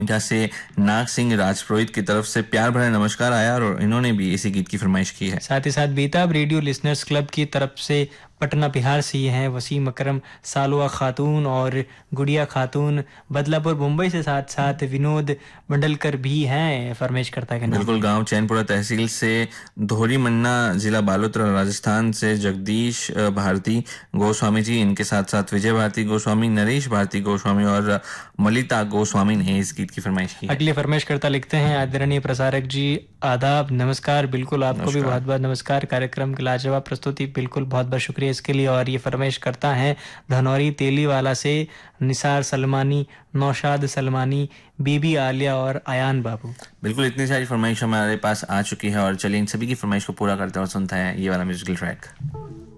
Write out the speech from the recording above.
जहाँ से नाग सिंह राजपुरोहित की तरफ से प्यार भरा नमस्कार आया और इन्होंने भी इसी गीत की फरमाइश की है। साथ ही साथ बेताब रेडियो लिसनर्स क्लब की तरफ से पटना बिहार से ये हैं वसीम अकरम, सालवा खातून और गुड़िया खातून, बदलापुर मुंबई से साथ साथ विनोद मंडलकर भी हैं फरमाइश करता के नाम। बिल्कुल, गांव चैनपुरा तहसील से धोरी मन्ना, जिला बालोतरा राजस्थान से जगदीश भारती गोस्वामी जी, इनके साथ साथ विजय भारती गोस्वामी, नरेश भारती गोस्वामी और मलिता गोस्वामी ने इस गीत की फरमाइश की है। अगले फरमाइश करता लिखते हैं आदरणीय प्रसारक जी, आदाब, नमस्कार। बिल्कुल आपको भी नमस्कार। बहुत बहुत नमस्कार। कार्यक्रम की लाजवाब प्रस्तुति, बिल्कुल बहुत बहुत शुक्रिया इसके लिए। और ये फरमाइश करता है धनौरी तेलीवाला से निसार सलमानी, नौशाद सलमानी, बीबी आलिया और अयान बाबू। बिल्कुल, इतनी सारी फरमाइश हमारे पास आ चुकी है और चलिए इन सभी की फरमाइश को पूरा करते हैं और सुनते हैं ये वाला म्यूजिकल ट्रैक।